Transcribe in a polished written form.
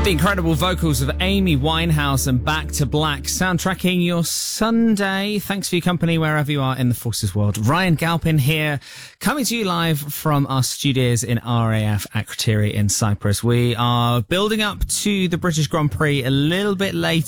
The incredible vocals of Amy Winehouse and Back to Black, soundtracking your Sunday. Thanks for your company wherever you are in the Forces world. Ryan Galpin here, coming to you live from our studios in RAF Akrotiri in Cyprus. We are building up to the British Grand Prix a little bit later